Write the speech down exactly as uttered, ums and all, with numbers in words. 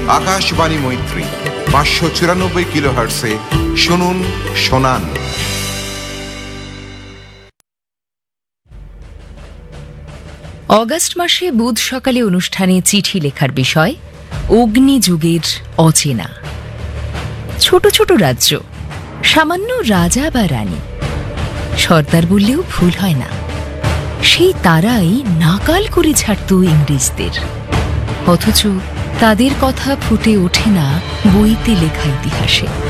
আকাশবাণী মৈত্রী পাঁচশো চুরানব্বই কিলো হার্টসে শুনুন শোনান। অগাস্ট মাসে বুধ সকালে অনুষ্ঠানে চিঠি লেখার বিষয় অগ্নিযুগের অচেনা। ছোট ছোট রাজ্য, সামান্য রাজা বা রানী, সর্দার বললেও ভুল হয় না, সেই তারাই নাকাল করে ছাড়ত ইংরেজদের। অথচ তাদের কথা ফুটে ওঠে না বইতে লেখা ইতিহাসে।